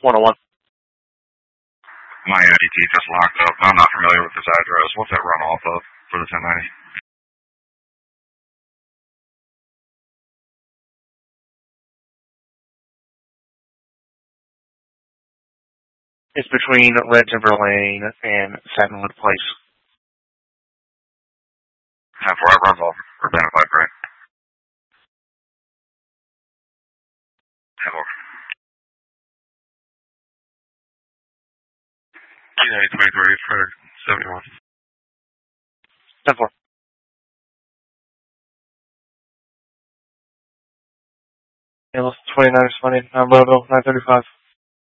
101. My IDT just locked up. I'm not familiar with this address. What's that run off of for the 1090? It's between Red Timber Lane and Satinwood Place. How far it runs off Urbana Pipe, right? Have over. Yeah, 23 for 71. 10-4. Yeah, 29 is funny. Bravo, 935.